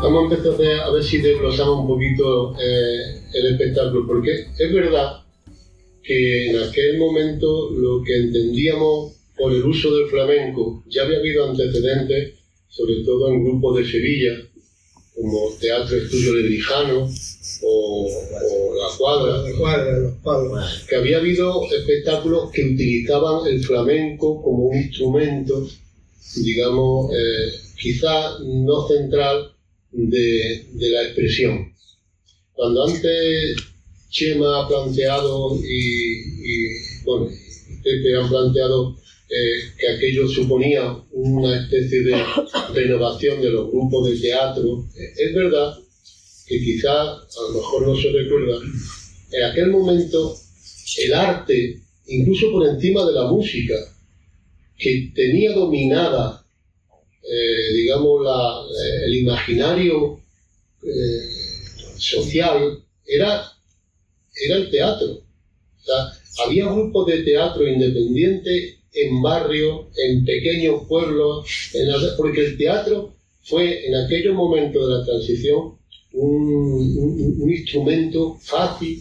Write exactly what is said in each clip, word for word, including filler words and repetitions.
vamos a empezar a ver si desglosamos un poquito eh, el espectáculo, porque es verdad que en aquel momento lo que entendíamos por el uso del flamenco, ya había habido antecedentes, sobre todo en grupos de Sevilla, como Teatro Estudio Lebrijano o, o La Cuadra, La Cuadra, los Padres, que había habido espectáculos que utilizaban el flamenco como un instrumento, digamos, eh, quizá no central de, de la expresión. Cuando antes Chema ha planteado y, y bueno, Pepe han planteado eh, que aquello suponía una especie de renovación de los grupos de teatro, eh, es verdad que quizá, a lo mejor no se recuerda, en aquel momento el arte, incluso por encima de la música, que tenía dominada, eh, digamos, la, el imaginario eh, social, era, era el teatro. O sea, había grupos de teatro independientes en barrios, en pequeños pueblos, en la, porque el teatro fue en aquellos momentos de la transición un, un, un instrumento fácil,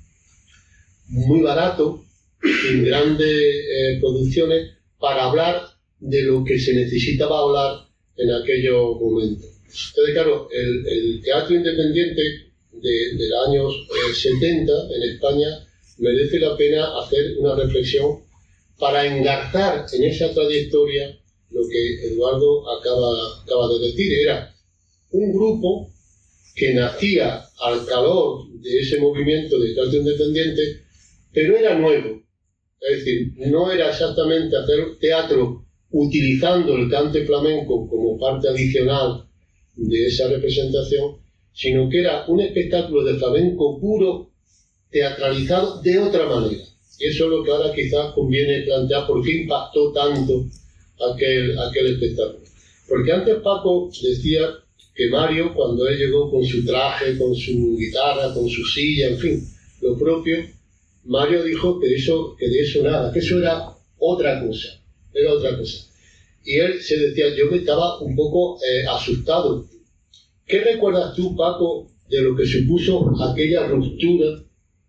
muy barato, sin grandes eh, producciones, para hablar de lo que se necesitaba hablar en aquellos momentos. Entonces, claro, el, el teatro independiente de, de los años eh, setenta en España merece la pena hacer una reflexión para engarzar en esa trayectoria lo que Eduardo acaba, acaba de decir. Era un grupo que nacía al calor de ese movimiento de teatro independiente, pero era nuevo. Es decir, no era exactamente hacer teatro utilizando el cante flamenco como parte adicional de esa representación, sino que era un espectáculo de flamenco puro, teatralizado de otra manera. Y eso es lo que ahora quizás conviene plantear por qué impactó tanto aquel, aquel espectáculo. Porque antes Paco decía que Mario, cuando él llegó con su traje, con su guitarra, con su silla, en fin, lo propio, Mario dijo que, eso, que de eso nada, que eso era otra cosa, era otra cosa. Y él se decía, yo me estaba un poco eh, asustado. ¿Qué recuerdas tú, Paco, de lo que supuso aquella ruptura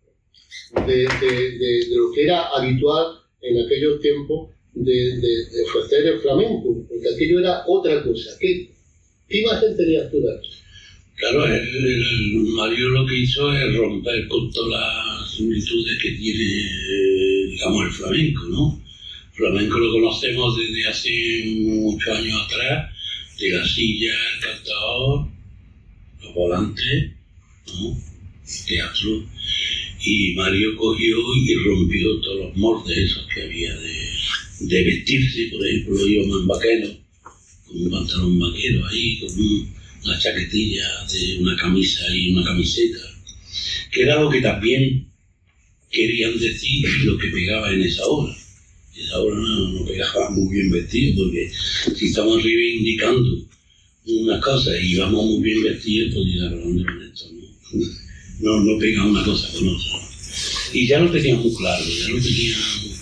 de, de, de, de lo que era habitual en aquellos tiempos de, de, de ofrecer el flamenco? Porque aquello era otra cosa. ¿Qué, qué imagen tenías tú de esto? Claro, el, el Mario lo que hizo es romper con todas las similitudes que tiene, digamos, el flamenco, ¿no? El flamenco lo conocemos desde hace muchos años atrás, de la silla, el cantador, los volantes, ¿no? Teatro. Y Mario cogió y rompió todos los moldes esos que había de, de vestirse. Por ejemplo, íbamos en vaquero, con un pantalón vaquero ahí, con un, una chaquetilla de una camisa y una camiseta, que era lo que también querían decir lo que pegaba en esa obra. Esa obra no, no pegaba muy bien vestido, porque si estamos reivindicando una cosa y vamos muy bien vestidos, pues diga, ¿dónde con esto? ¿No? No, no pega una cosa con otra. Y ya lo tenía muy claro, ya lo tenía.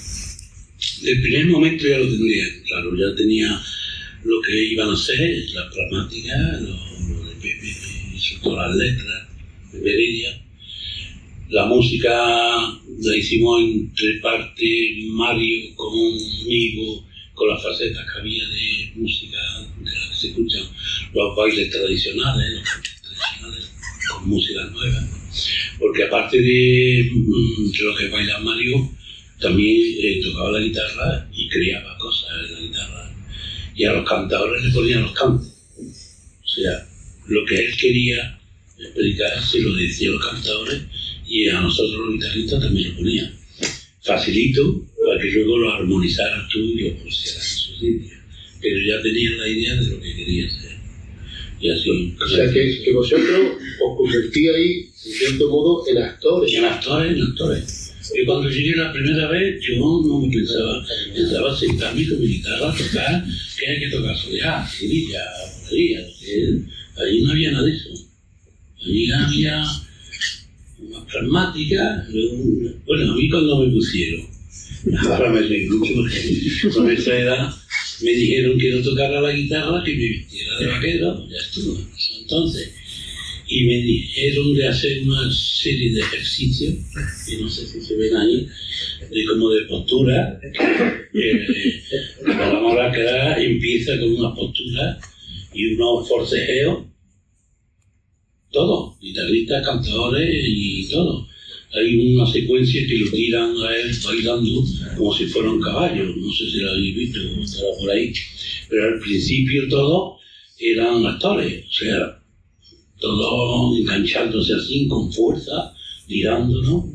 Del primer momento ya lo tenía claro, ya tenía lo que iban a hacer, las pragmáticas, lo, lo de Pepe, que hizo todas las letras, de Heredia. La música la hicimos en tres partes, Mario conmigo, con las facetas que había de música de las que se escuchan los bailes tradicionales, los bailes tradicionales con música nueva. Porque aparte de, de lo que baila Mario, también eh, tocaba la guitarra y creaba cosas en la guitarra. Y a los cantadores le ponían los cantos. O sea, lo que él quería explicar se lo decía a los cantadores y a nosotros los guitarristas también lo ponían. Facilito para que luego lo armonizaras tú y lo pusieras en su sitio. Pero ya tenían la idea de lo que quería hacer. Y así, o sea, que, que vosotros os convertíais, en cierto modo, en actores. En actores, en actores. Y cuando llegué la primera vez, yo no me pensaba, pensaba sentarme con mi guitarra a tocar, que hay que tocar soleá, Sevilla, por ahí, allí no había nada de eso. Allí había una pragmática. Bueno, a mí cuando me pusieron, ahora me reí mucho porque con esa edad me dijeron que no tocara la guitarra, que me vistiera de vaquero, pues ya estuvo. entonces. Y me dijeron de hacer una serie de ejercicios, que no sé si se ven ahí, de como de postura. Eh, la maraca empieza con una postura y unos forcejeos, todo, guitarristas, cantadores y todo. Hay una secuencia que lo tiran a él bailando como si fuera un caballo, no sé si lo habéis visto, estará por ahí. Pero al principio todos eran actores, o sea, todos enganchándose así, con fuerza, tirando, ¿no?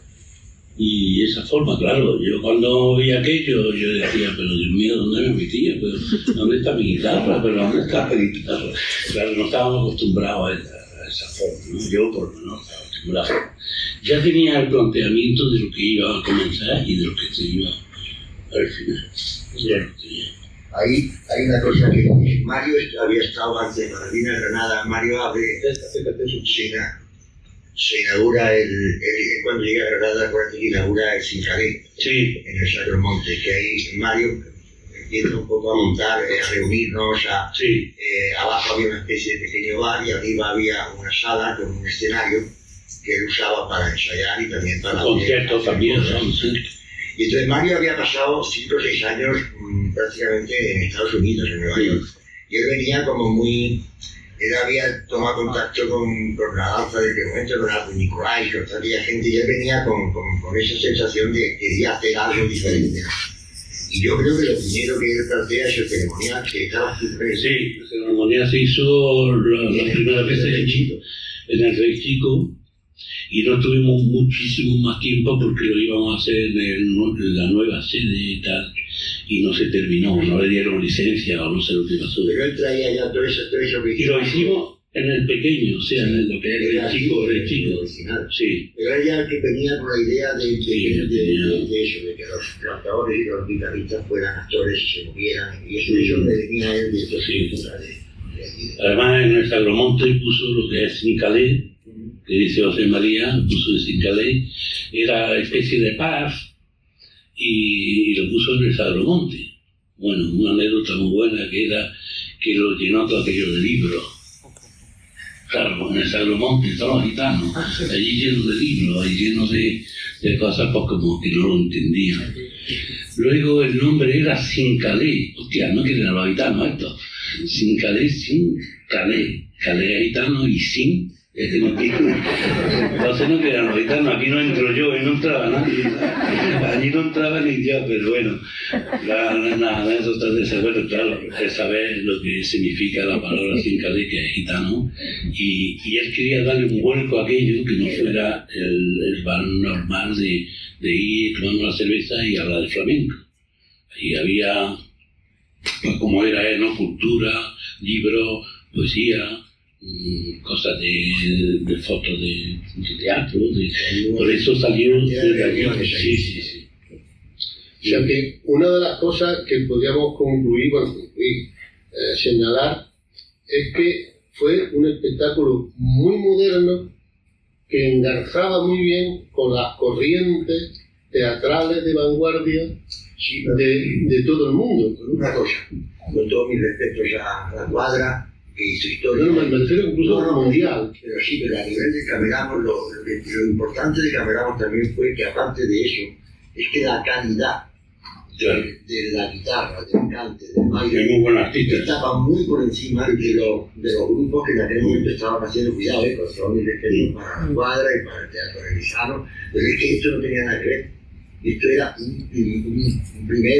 Y esa forma, claro, yo cuando vi aquello, yo decía, pero Dios mío, ¿dónde me metía? Pero, ¿dónde está mi guitarra? ¿Pero dónde está mi guitarra? Claro, no estábamos acostumbrados a esa, a esa forma, ¿no? Yo por lo menos estaba acostumbrado. Ya tenía el planteamiento de lo que iba a comenzar y de lo que se iba al final. Ya lo tenía. Ahí hay una cosa que Mario había estado antes cuando vino a Granada. Mario abre, se, se inaugura el, el, cuando llega a Granada, acuérdate que inaugura el Sincalé, sí, en el Sacro Monte, que ahí Mario empieza un poco a montar, a reunirnos, a, sí. eh, abajo había una especie de pequeño bar y arriba había una sala con un escenario que él usaba para ensayar y también para... conciertos también, son, sí. Y entonces Mario había pasado cinco o seis años mmm, prácticamente en Estados Unidos, en Nueva York. Y él venía como muy... Él había tomado contacto con, con la danza de aquel momento, con Arthur Nicolai, con toda aquella gente, y él venía con, con, con esa sensación de que quería hacer algo diferente. Y yo creo que lo primero que él plantea es el ceremonial, que estaba súper... Sí, el ceremonial se hizo la, la primera vez en Chico, en el Rey Chico. Y no tuvimos muchísimo más tiempo porque lo íbamos a hacer en, el, en la nueva sede y tal, y no se terminó, no le dieron licencia o no sé lo que pasó. Pero él traía ya todo eso, todo eso que y lo hicimos en el pequeño, o sea, en lo que es el chico, el chico. Sí. Pero él ya el que venía con la idea de, de, sí, de, de, de, de eso, de que los cantadores y los guitarristas fueran actores y se movieran, y eso, eso le venía a él de esto. Sí. De, de, de, Además, en el Sagromonte puso lo que es Sincalé, que dice José María, puso en Sincalé, era especie de paz, y, y lo puso en el Sagromonte. Bueno, una anécdota muy buena que era que lo llenó todo aquello de libros. Claro, en el Sagromonte, todos los gitanos, allí lleno de libros, allí lleno de, de cosas pues como que no lo entendían. Luego el nombre era Sincalé, hostia, no quieren a los gitanos esto. Sincalé, Sincalé, Calé gitano y sin. Este no tiene. Entonces no quedan los gitanos, aquí no entro yo y no entraba nadie. Allí no entraba ni Dios, pero bueno, la, la, la anécdota de ese, bueno, claro, es saber lo que significa la palabra Sincalé, que es gitano, y, y él quería darle un vuelco a aquello que no fuera el, el bar normal de, de ir tomando una cerveza y hablar de flamenco. Ahí había, pues como era él, ¿no? Cultura, libros, poesía, cosas de, de fotos de, de teatro, de, por eso salió de allí. Sí, sí, sí. O sea que una de las cosas que podríamos concluir, bueno, concluir, eh, señalar, es que fue un espectáculo muy moderno que engarzaba muy bien con las corrientes teatrales de vanguardia de, de todo el mundo. Una cosa, con todos mis respetos a la cuadra, que hizo historia. No, no, me refiero incluso no, no, mundial. Pero sí, pero a nivel de Cameramos, lo, lo, lo importante de Cameramos también fue que, aparte de eso, es que la calidad de, de la guitarra, del cante, del baile, muy buen artista, estaba muy por encima de, lo, de los grupos que en aquel momento estaban haciendo, cuidado, eh, con todo mi respeto para la cuadra y para el teatro realizado, pero es que esto no tenía nada que ver. Esto era un, un, un primer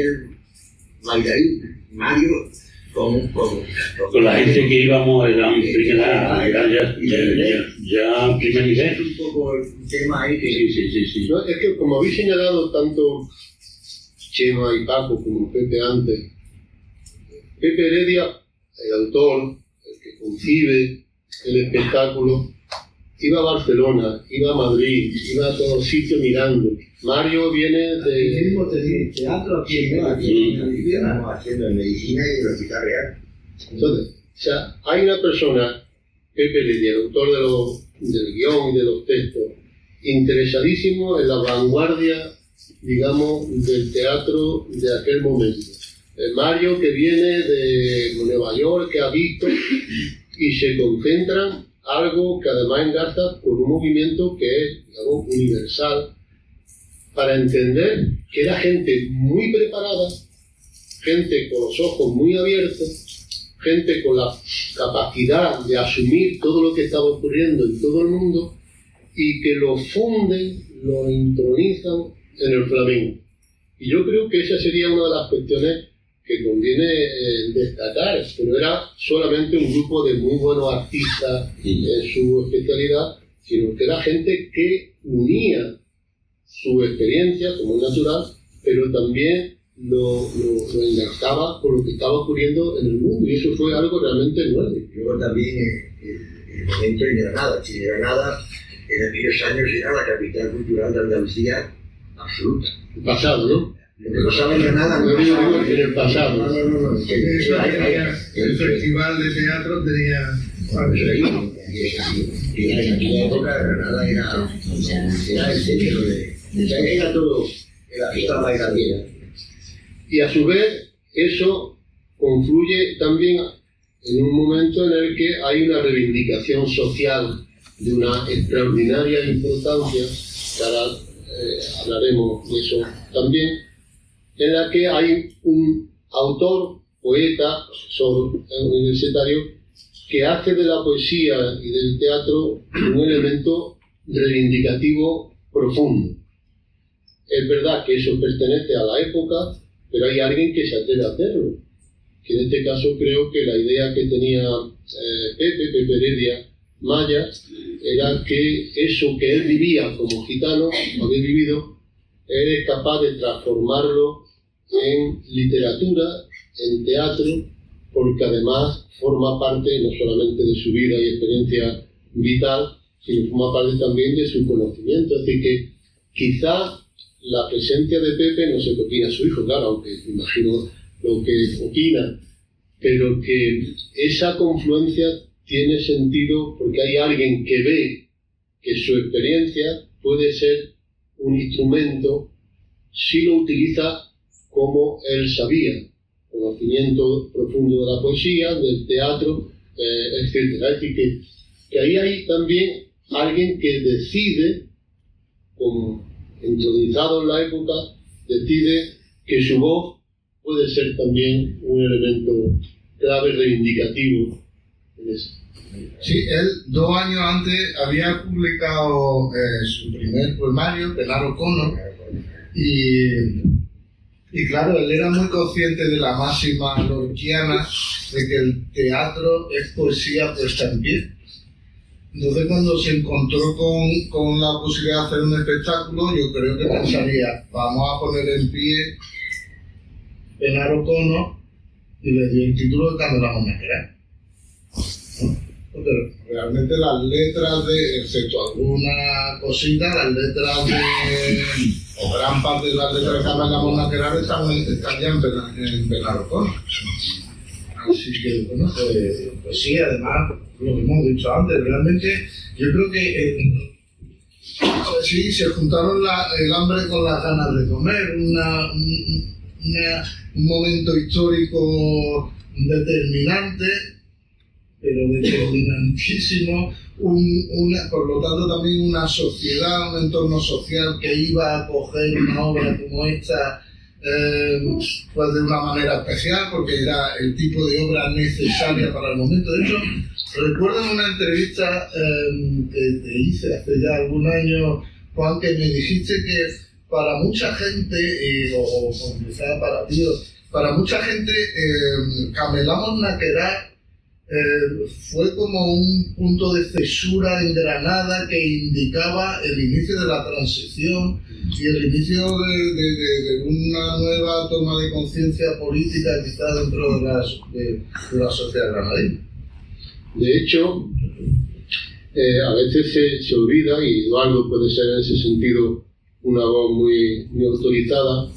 bailarín, Mario. Con, con, con, con la gente que íbamos eran primera, ya, ya, ya, ya primer nivel. Es un poco el tema ahí que... Sí, sí, sí, sí. No, es que como habéis señalado tanto Chema y Paco como Pepe antes, Pepe Heredia, el autor, el que concibe el espectáculo, iba a Barcelona, iba a Madrid, iba a todos sitios mirando. Mario viene de... El mismo teatro aquí en Medicina, estamos haciendo en Medicina y en el Hospital Real. Entonces, o sea, hay una persona, Pepe Heredia, el autor de los, del guión y de los textos, interesadísimo en la vanguardia, digamos, del teatro de aquel momento. El Mario, que viene de Nueva York, que ha visto y se concentran algo que además engarza con un movimiento que es, digamos, universal, para entender que era gente muy preparada, gente con los ojos muy abiertos, gente con la capacidad de asumir todo lo que estaba ocurriendo en todo el mundo y que lo funden, lo intronizan en el flamenco. Y yo creo que esa sería una de las cuestiones que conviene eh, destacar, pero era solamente un grupo de muy buenos artistas en su especialidad, sino que era gente que unía su experiencia, como es natural, pero también lo, lo, lo engarzaba con lo que estaba ocurriendo en el mundo, y eso fue algo realmente nuevo. Luego también el, el momento en Granada, si Granada en aquellos años era la capital cultural de Andalucía absoluta. El pasado, ¿no? Lo que pasaba en Granada no pasaba en el pasado. No, no, no, no. El festival de teatro tenía... Y en aquella época Granada era, era el centro de... Era todo, la fiesta más grande. Y a su vez, eso confluye también en un momento en el que hay una reivindicación social de una extraordinaria importancia, que ahora eh, hablaremos de eso también, en la que hay un autor, poeta, profesor universitario, que hace de la poesía y del teatro un elemento reivindicativo profundo. Es verdad que eso pertenece a la época, pero hay alguien que se atreve a hacerlo. Que en este caso creo que la idea que tenía eh, Pepe, Pepe Heredia Maya, era que eso que él vivía como gitano, había vivido, él es capaz de transformarlo en literatura, en teatro, porque además forma parte no solamente de su vida y experiencia vital, sino forma parte también de su conocimiento. Así que quizá la presencia de Pepe, no sé qué opina su hijo, claro, aunque me imagino lo que opina, pero que esa confluencia tiene sentido porque hay alguien que ve que su experiencia puede ser un instrumento si lo utiliza como él sabía, conocimiento profundo de la poesía, del teatro, eh, etcétera. Es decir, que, que ahí hay también alguien que decide, como entronizado en la época, decide que su voz puede ser también un elemento clave reivindicativo en eso. Sí, él dos años antes había publicado eh, su primer poemario, Penaro Cono, y, y claro, él era muy consciente de la máxima lorquiana de que el teatro es poesía puesta en pie. Entonces, cuando se encontró con, con la posibilidad de hacer un espectáculo, yo creo que pensaría, vamos a poner en pie Penaro Cono, y le dio el título de Cuando la momia querer. Porque realmente las letras de, excepto alguna cosita, las letras de, o gran parte de las letras de Cuando la momia querer están, están ya en, Pena, en Penaro Cono. Así que, bueno, pues, pues sí, además, lo que hemos dicho antes, realmente yo creo que eh, sí, se juntaron la, el hambre con las ganas de comer, una, un, una, un momento histórico determinante, pero determinantísimo, un, una, por lo tanto también una sociedad, un entorno social que iba a acoger una obra como esta, Eh, pues de una manera especial, porque era el tipo de obra necesaria para el momento. De hecho, recuerdo en una entrevista eh, que te hice hace ya algún año, Juan, que me dijiste que para mucha gente, eh, o, o quizá para ti, para mucha gente, eh, Camelamos Naquerá eh, fue como un punto de cesura en Granada que indicaba el inicio de la transición y el inicio de, de, de, de una nueva toma de conciencia política quizá dentro de la, de, de la sociedad granadina. De hecho, eh, a veces se, se olvida, y Eduardo puede ser en ese sentido una voz muy, muy autorizada,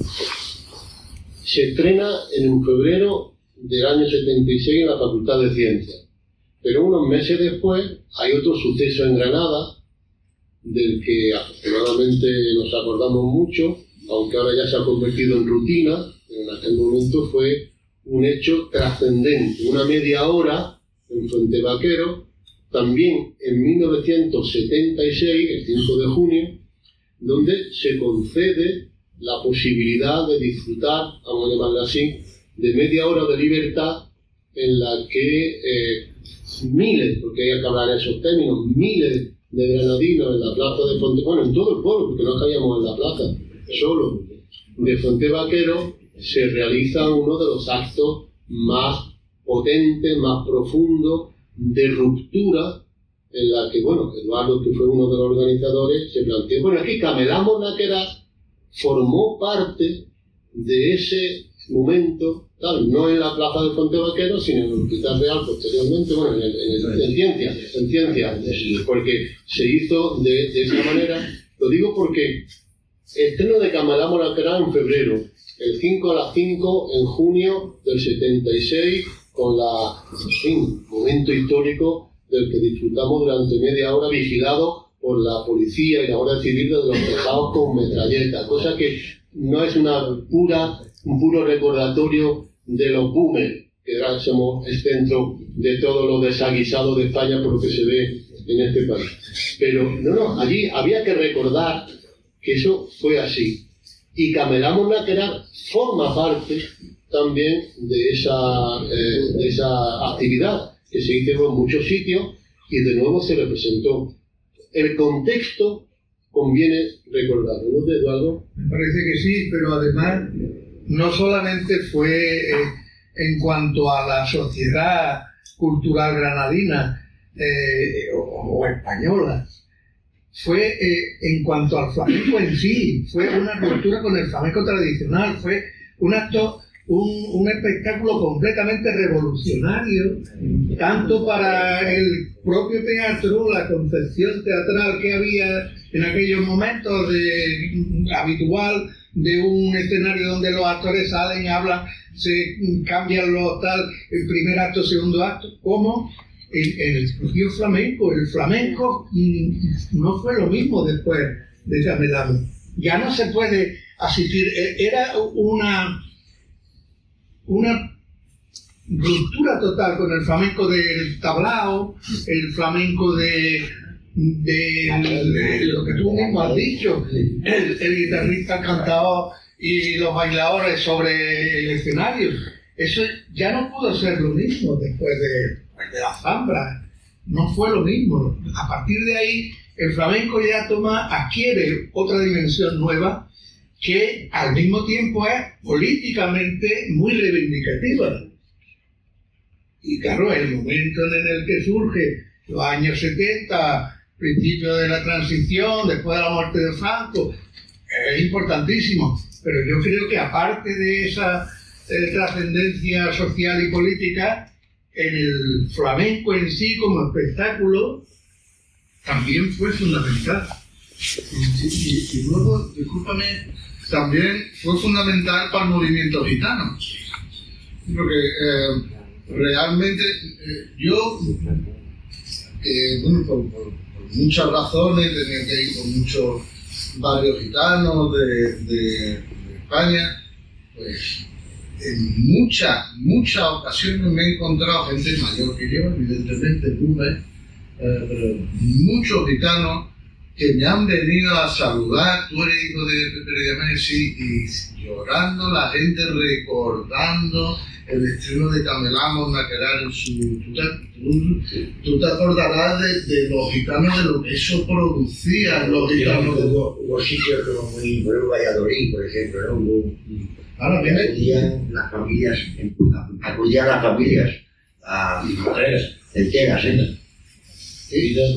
se estrena en febrero del año setenta y seis en la Facultad de Ciencias, pero unos meses después hay otro suceso en Granada del que afortunadamente nos acordamos mucho, aunque ahora ya se ha convertido en rutina, pero en aquel momento fue un hecho trascendente. Una media hora en Fuente Vaquero, también en mil novecientos setenta y seis, el cinco de junio, donde se concede la posibilidad de disfrutar, vamos a llamarlo así, de media hora de libertad en la que eh, miles, porque hay que hablar en esos términos, miles de granadinos en la plaza de Fuente, bueno, en todo el pueblo, porque no cabíamos en la plaza, solo de Fuente Vaquero, se realiza uno de los actos más potentes, más profundos, de ruptura, en la que, bueno, Eduardo, que fue uno de los organizadores, se planteó, bueno, es que Camelamos Náqueras formó parte de ese momento, claro, no en la plaza de Fuente Vaquero, sino en el Hospital Real posteriormente, bueno, en, el, en, el, en ciencias, en ciencias, porque se hizo de, de esa manera. Lo digo porque estreno de Camelamos Náqueras en febrero, el cinco a las cinco en junio del setenta y seis, con la, en fin, momento histórico del que disfrutamos durante media hora vigilados por la policía y la Guardia Civil desde los tejados con metralletas, cosa que no es una pura, un puro recordatorio de los boomers, que ahora somos el centro de todos los desaguisados de España por lo que se ve en este país. Pero no, no, allí había que recordar que eso fue así. Y Camelamos Náqueras forma parte también de esa, eh, de esa actividad que se hizo en muchos sitios y de nuevo se representó. El contexto conviene recordarlo, ¿no, Eduardo? Me parece que sí, pero además no solamente fue eh, en cuanto a la sociedad cultural granadina eh, o, o española, fue eh, en cuanto al flamenco en sí, fue una ruptura con el flamenco tradicional, fue un acto, un, un espectáculo completamente revolucionario, tanto para el propio teatro, la concepción teatral que había en aquellos momentos de, habitual, de un escenario donde los actores salen, hablan, se cambian los tal, el primer acto, segundo acto, como en, en el propio flamenco. El flamenco mmm, no fue lo mismo después de Camelamos. Ya no se puede asistir, era una una ruptura total con el flamenco del tablao, el flamenco de, de, de lo que tú mismo has dicho, el, el guitarrista cantaba y los bailadores sobre el escenario. Eso ya no pudo ser lo mismo después de, de la Zambra, no fue lo mismo. A partir de ahí el flamenco ya toma, adquiere otra dimensión nueva, que al mismo tiempo es políticamente muy reivindicativa. Y claro, el momento en el que surge, los años setenta, principio de la transición, después de la muerte de Franco, es importantísimo. Pero yo creo que aparte de esa eh, trascendencia social y política, en el flamenco en sí como espectáculo también fue fundamental. Y, y, y luego, discúlpame, también fue fundamental para el movimiento gitano, porque eh, realmente eh, yo, eh, bueno, por, por, por muchas razones, tenía que ir con muchos barrios gitanos de, de, de España, pues en muchas, muchas ocasiones me he encontrado gente mayor que yo, evidentemente, boomer, eh, pero muchos gitanos que me han venido a saludar. Tú eres hijo de Pepe de Messi, y llorando, la gente recordando el estreno de Camelamos Náqueras en su... Tú te, tú, tú te acordarás de, de los gitanos, de lo que eso producía, los gitanos. De... Hubo, hubo sitios como muy... Por ejemplo, Valladolid, por ejemplo, ¿no? Hubo, Ahora viene... Acudían las familias, acudían las familias a mujeres enteras, ¿eh? Sí.